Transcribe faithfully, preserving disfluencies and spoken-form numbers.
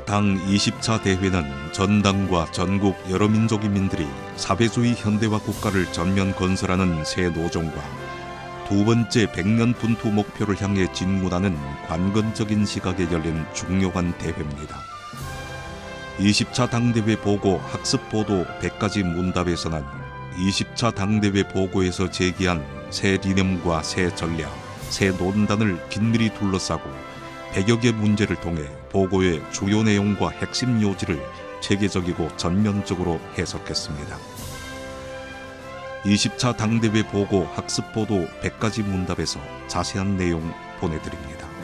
당 이십 차 대회는 전 당과 전국 여러 민족의 민들이 사회주의 현대화 국가를 전면 건설하는 새 노정과 두 번째 백 년 분투 목표를 향해 진군하는 관건적인 시각에 열린 중요한 대회입니다. 이십 차 당대회 보고 학습보도 백 가지 문답에서는 이십 차 당대회 보고에서 제기한 새理念과 새 전략, 새 논단을 긴밀히 둘러싸고 백여 개 문제를 통해 보고의 주요 내용과 핵심 요지를 체계적이고 전면적으로 해석했습니다. 이십 차 당대회 보고 학습보도 백 가지 문답에서 자세한 내용 보내드립니다.